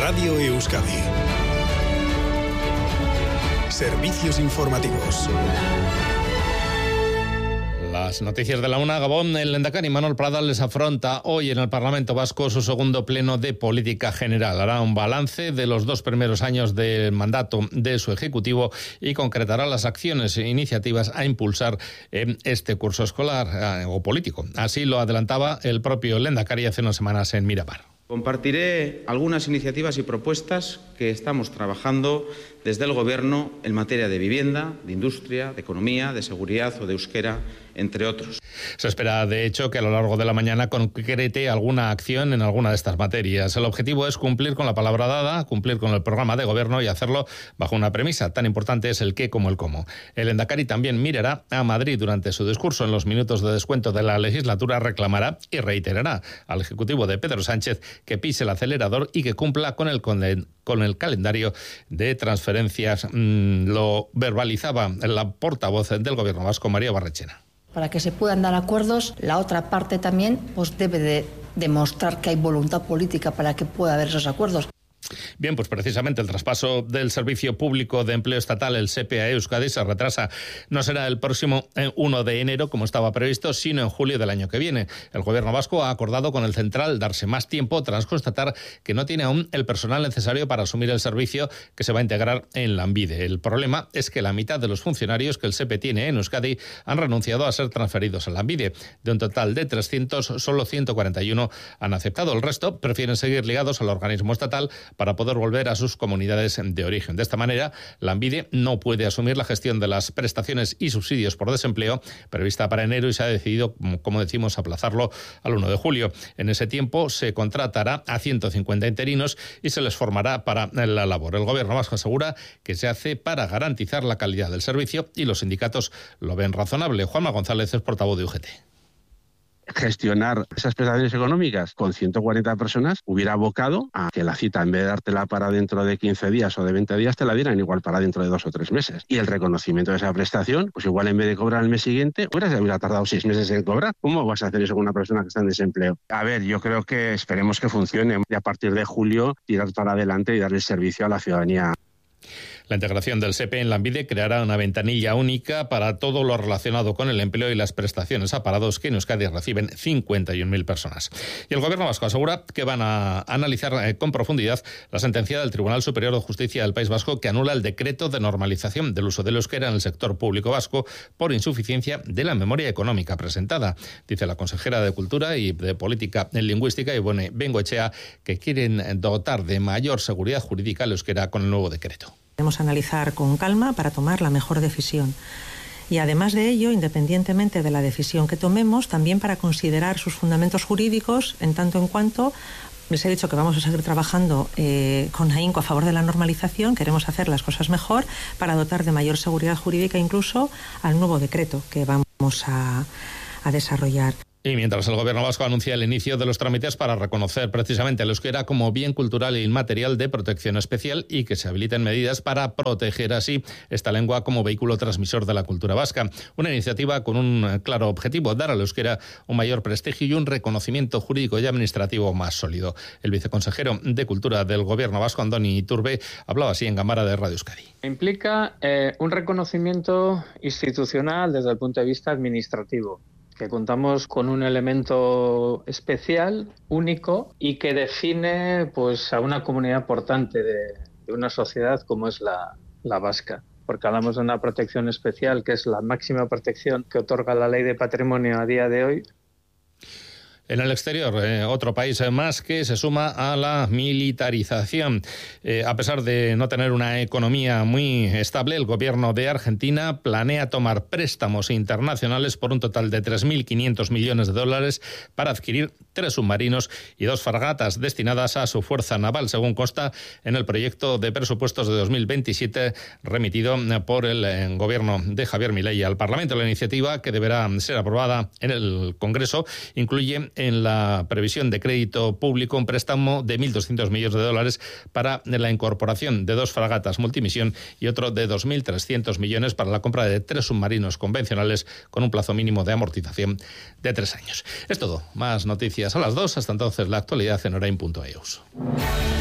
Radio Euskadi. Servicios informativos. Las noticias de la una. Gabón. El lehendakari Manuel Pradal les afronta hoy en el Parlamento Vasco su segundo pleno de política general. Hará un balance de los 2 primeros años del mandato de su ejecutivo y concretará las acciones e iniciativas a impulsar en este curso escolar o político. Así lo adelantaba el propio lehendakari hace unas semanas en Miramar. Compartiré algunas iniciativas y propuestas que estamos trabajando desde el Gobierno en materia de vivienda, de industria, de economía, de seguridad o de euskera, entre otros. Se espera, de hecho, que a lo largo de la mañana concrete alguna acción en alguna de estas materias. El objetivo es cumplir con la palabra dada, cumplir con el programa de gobierno y hacerlo bajo una premisa. Tan importante es el qué como el cómo. El lehendakari también mirará a Madrid durante su discurso. En los minutos de descuento de la legislatura reclamará y reiterará al Ejecutivo de Pedro Sánchez que pise el acelerador y que cumpla con el calendario de transferencias. Lo verbalizaba la portavoz del Gobierno vasco, María Barrechena. Para que se puedan dar acuerdos, la otra parte también pues debe de demostrar que hay voluntad política para que pueda haber esos acuerdos. Bien, pues precisamente el traspaso del Servicio Público de Empleo Estatal, el SEPE, a Euskadi se retrasa. No será el próximo 1 de enero, como estaba previsto, sino en julio del año que viene. El Gobierno vasco ha acordado con el central darse más tiempo tras constatar que no tiene aún el personal necesario para asumir el servicio que se va a integrar en Lanbide. El problema es que la mitad de los funcionarios que el SEPE tiene en Euskadi han renunciado a ser transferidos a Lanbide. De un total de 300, solo 141 han aceptado. El resto prefieren seguir ligados al organismo estatal para poder volver a sus comunidades de origen. De esta manera, Lanbide no puede asumir la gestión de las prestaciones y subsidios por desempleo prevista para enero y se ha decidido, como decimos, aplazarlo al 1 de julio. En ese tiempo se contratará a 150 interinos y se les formará para la labor. El Gobierno vasco asegura que se hace para garantizar la calidad del servicio y los sindicatos lo ven razonable. Juanma González es portavoz de UGT. Gestionar esas prestaciones económicas con 140 personas hubiera abocado a que la cita, en vez de dártela para dentro de 15 días o de 20 días, te la dieran igual para dentro de 2 o 3 meses. Y el reconocimiento de esa prestación, pues igual en vez de cobrar el mes siguiente, hubiera tardado 6 meses en cobrar. ¿Cómo vas a hacer eso con una persona que está en desempleo? A ver, yo creo que esperemos que funcione y a partir de julio tirar para adelante y darle servicio a la ciudadanía. La integración del SEPE en Lanbide creará una ventanilla única para todo lo relacionado con el empleo y las prestaciones a parados que en Euskadi reciben 51.000 personas. Y el Gobierno vasco asegura que van a analizar con profundidad la sentencia del Tribunal Superior de Justicia del País Vasco que anula el decreto de normalización del uso del euskera en el sector público vasco por insuficiencia de la memoria económica presentada. Dice la consejera de Cultura y de Política Lingüística, Ibone Bengoechea, que quieren dotar de mayor seguridad jurídica al euskera con el nuevo decreto. Debemos analizar con calma para tomar la mejor decisión. Y además de ello, independientemente de la decisión que tomemos, también para considerar sus fundamentos jurídicos, en tanto en cuanto les he dicho que vamos a seguir trabajando con ahínco a favor de la normalización, queremos hacer las cosas mejor para dotar de mayor seguridad jurídica incluso al nuevo decreto que vamos a desarrollar. Y mientras el Gobierno vasco anuncia el inicio de los trámites para reconocer precisamente el euskera como bien cultural e inmaterial de protección especial y que se habiliten medidas para proteger así esta lengua como vehículo transmisor de la cultura vasca. Una iniciativa con un claro objetivo, dar al euskera un mayor prestigio y un reconocimiento jurídico y administrativo más sólido. El viceconsejero de Cultura del Gobierno vasco, Andoni Iturbe, hablaba así en Gambara de Radio Euskadi. Implica un reconocimiento institucional desde el punto de vista administrativo, que contamos con un elemento especial, único, y que define pues a una comunidad importante de una sociedad como es la vasca. Porque hablamos de una protección especial, que es la máxima protección que otorga la Ley de Patrimonio a día de hoy. En el exterior, otro país más que se suma a la militarización. A pesar de no tener una economía muy estable, el gobierno de Argentina planea tomar préstamos internacionales por un total de 3.500 millones de dólares para adquirir 3 submarinos y 2 fragatas destinadas a su fuerza naval, según consta en el proyecto de presupuestos de 2027 remitido por el gobierno de Javier Milei al Parlamento. La iniciativa, que deberá ser aprobada en el Congreso, incluye en la previsión de crédito público un préstamo de 1.200 millones de dólares para la incorporación de 2 fragatas multimisión y otro de 2.300 millones para la compra de 3 submarinos convencionales con un plazo mínimo de amortización de 3 años. Es todo. Más noticias a las 2. Hasta entonces, la actualidad en orain.eus.